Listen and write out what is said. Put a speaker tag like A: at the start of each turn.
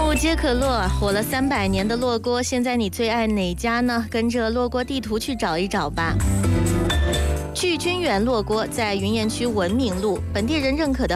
A: 万物皆可乐，火了300年的烙锅，现在你最爱哪家呢？跟着烙锅地图去找一找吧。去君园烙锅在云岩区文明路，本地人认可的